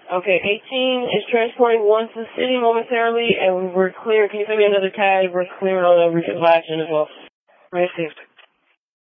Okay, 18 is transporting 1 to the city momentarily, and we're clear. Can you send me another tag? We're clearing on over to Action as well. Received.